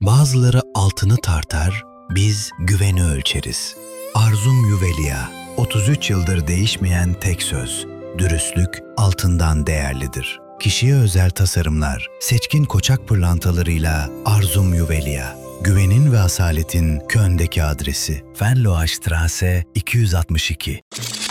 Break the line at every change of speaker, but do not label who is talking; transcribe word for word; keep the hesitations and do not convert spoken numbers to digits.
Bazıları altını tartar, biz güveni ölçeriz. Arzum Juvelia, otuz üç yıldır değişmeyen tek söz. Dürüstlük altından değerlidir. Kişiye özel tasarımlar, seçkin koçak pırlantalarıyla Arzum Juvelia. Güvenin ve asaletin Köln'deki adresi. Venloastraße iki yüz altmış iki.